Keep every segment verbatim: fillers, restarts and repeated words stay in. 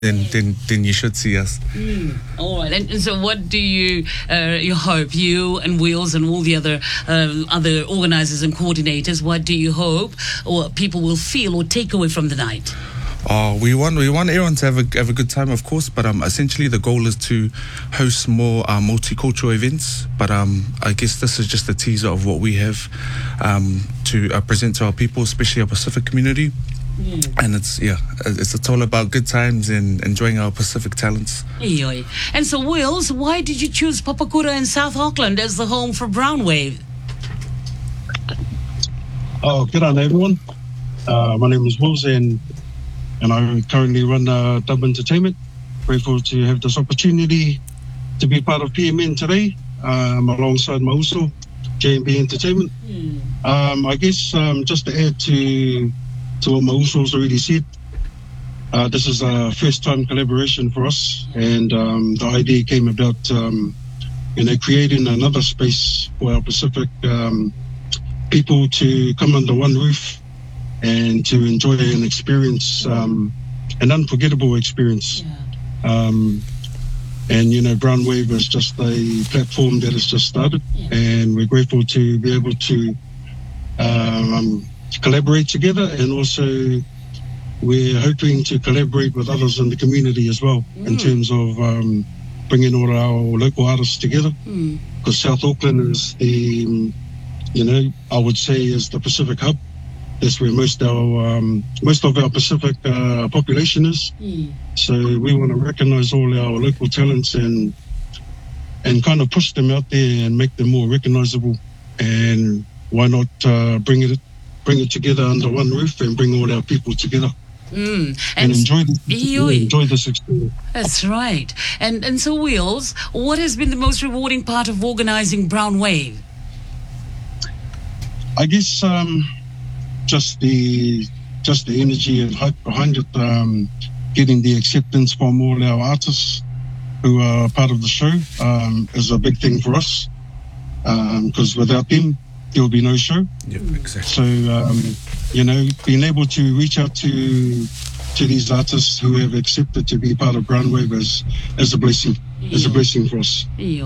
then then then you should see us. Mm. All right. And, and so, what do you uh, you hope you and Wheels and all the other uh, other organisers and coordinators? What do you hope, or people will feel or take away from the night? Oh, we want we want everyone to have a have a good time, of course. But um, essentially the goal is to host more uh, multicultural events. But um, I guess this is just a teaser of what we have um to uh, present to our people, especially our Pacific community. Mm. And it's yeah, it's, it's all about good times and enjoying our Pacific talents. Eoi. And so, Wheels, why did you choose Papakura in South Auckland as the home for Brown Wave? Oh, good on everyone. Uh, my name is Wills, and and I currently run uh, Dub Entertainment. Grateful to have this opportunity to be part of P M N today, um, alongside my uso, J M B Entertainment. Mm. Um, I guess um, just to add to to what my uso's already said, uh, this is a first time collaboration for us, and um, the idea came about, um, you know, creating another space for our Pacific um, people to come under one roof and to enjoy and experience um, an unforgettable experience. Yeah. Um, and, you know, Brown Wave is just a platform that has just started, yeah. and we're grateful to be able to um, collaborate together, and also we're hoping to collaborate with others in the community as well, mm. in terms of um, bringing all our local artists together, because mm. South Auckland is the, you know, I would say is the Pacific hub. That's where most our um, most of our Pacific uh, population is. Mm. So we want to recognise all our local talents and and kind of push them out there and make them more recognisable. And why not uh, bring it bring it together under one roof and bring all our people together. Mm. And, and enjoy this, enjoy this experience. That's right. And and so, Wheels, what has been the most rewarding part of organising Brown Wave? I guess um, just the just the energy and hype behind it, um, getting the acceptance from all our artists who are part of the show um, is a big thing for us, because um, without them, there will be no show. Yep, exactly. So, um, you know, being able to reach out to to these artists who have accepted to be part of Brown Wave is, is a blessing. It's a blessing for us.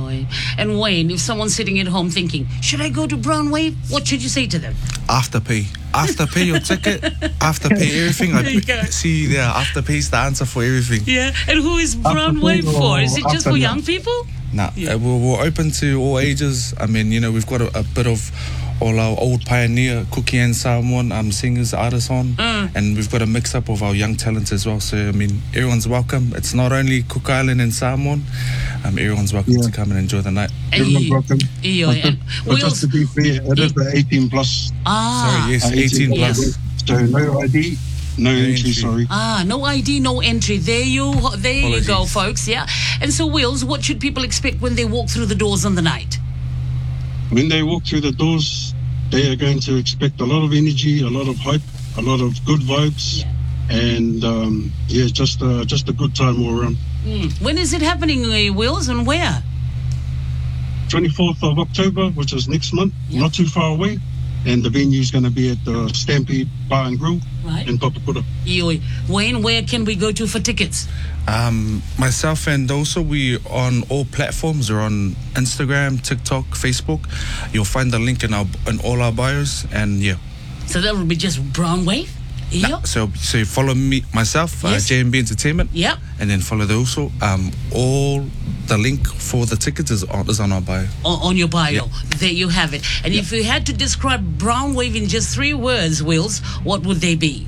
And Wayne, if someone's sitting at home thinking, should I go to Brown Wave? What should you say to them? Afterpay. Afterpay your ticket. Afterpay everything. I see there, Afterpay is the answer for everything. Yeah. And who is Brown Wave for? Is it just for young people? Nah, yeah. uh, we're, we're open to all ages. I mean, you know, we've got a, a bit of all our old pioneer Cookie and Samoan um, singers, artists on, mm. and we've got a mix up of our young talents as well. So I mean, everyone's welcome. It's not only Cook Island and Samoan. Um, everyone's welcome yeah. to come and enjoy the night. Everyone's welcome. But, but just to be fair, it is the eighteen plus. Ah, sorry, yes, eighteen, eighteen plus. So no I D. No, no entry, entry, sorry. Ah, no I D, no entry. There you, there Apologies. you go, folks. Yeah. And so, Wheels, what should people expect when they walk through the doors on the night? When they walk through the doors, they are going to expect a lot of energy, a lot of hype, a lot of good vibes, yeah. and um, yeah, just uh, just a good time all around. Mm. When is it happening, uh, Wheels, and where? twenty-fourth of October, which is next month, yep. not too far away. And the venue is going to be at the Stampede Bar and Grill right. in Papakura. Wayne, where can we go to for tickets? Um, myself and also we on all platforms. We're on Instagram, TikTok, Facebook. You'll find the link in our in all our bios, and yeah. So that will be just Brown Wave. Nah, so so you follow me myself, yes. uh, J M B Entertainment. Yep. And then follow the also um all. The link for the tickets is on, is on our bio. On, on your bio. Yep. There you have it. And yep. if you had to describe Brown Wave in just three words, Wills, what would they be?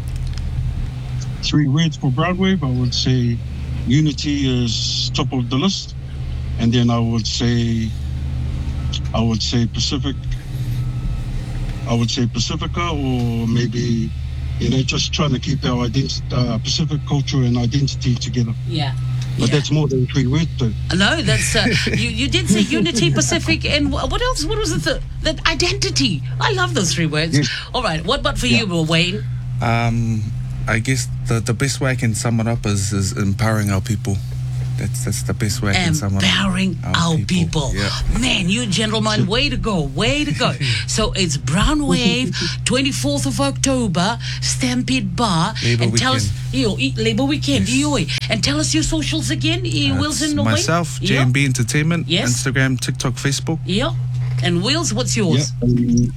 Three words for Brown Wave, I would say unity is top of the list. And then I would say, I would say Pacific, I would say Pacifica, or maybe, you know, just trying to keep our identi- uh, Pacific culture and identity together. Yeah. But yeah. that's more than three words, though. No, that's uh, you. You did say unity, Pacific, and what else? What was the th- that identity? I love those three words. Yes. All right, what about for yeah. you, Wayne? Um, I guess the the best way I can sum it up is is empowering our people. That's that's the best way I can sum it up. Empowering our, Our people. people. Yeah. Man, you gentlemen, way to go, way to go. So it's Brown Wave, twenty-fourth of October, Stampede Bar. Labour and tell us, weekend. yo, e- Labour Weekend, Yes. yo, and tell us your socials again, e, Uh, Wilson. it's no way? myself, J Yeah. M B Entertainment, Yes. Instagram, TikTok, Facebook. Yeah. And Wills, what's yours? Yeah. Um,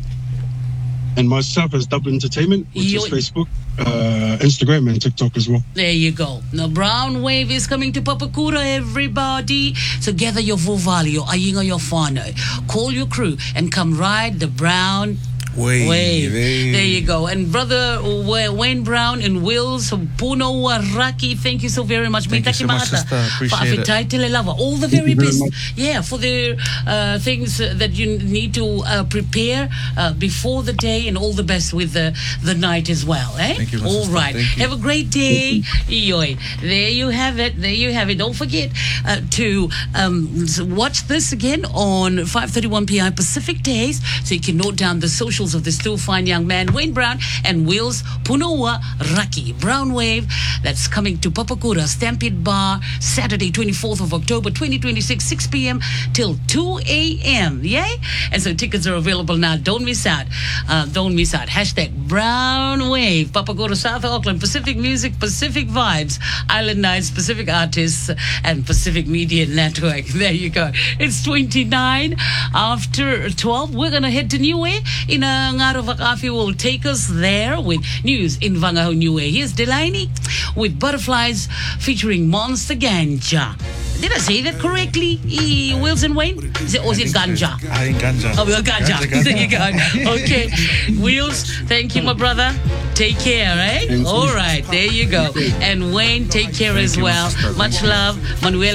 and myself as Dub Entertainment, which You- is Facebook, uh, Instagram, and TikTok as well. There you go. Now, Brown Wave is coming to Papakura, everybody. So gather your vovalio, ayinga your whānau. Call your crew and come ride the Brown Wave. Wave. Hey. There you go. And brother Wa- Wayne Brown and Wills Puno Waraki, thank you so very much. Thank you so much, sister. Appreciate it. it. All the very you very best. much. Yeah, for the uh, things that you need to uh, prepare uh, before the day, and all the best with the, the night as well. Eh? Thank you, my All sister. right. Thank you. Have a great day. Yoi. There you have it. There you have it. Don't forget uh, to um, s- watch this again on five thirty-one p m Pacific days, so you can note down the socials of the still fine young man Wayne Brown and Wills Punoa Raki. Brown Wave, that's coming to Papakura Stampede Bar Saturday twenty-fourth of October twenty twenty-six, six p m till two a m Yay? And so tickets are available now. Don't miss out. Uh, don't miss out. Hashtag Brown Wave, Papakura, South Auckland, Pacific Music, Pacific Vibes, Island Nights, Pacific Artists, and Pacific Media Network. There you go. It's twenty-nine after twelve. We're going to head to Niue. In a Ngaro Whakawhi will take us there with news in Wangaho Niue. Here's Delaney with Butterflies featuring Monster Ganja. Did I say that correctly, E. Wilson Wayne? Is it, or is it Ganja? I think ganja. Oh, well, ganja. Ganja, ganja. There you go. Okay. Wheels, thank you, my brother. Take care, eh? Thank you. All right, there you go. And Wayne, take care Thank as you, my well. sister. Much love. Manuel.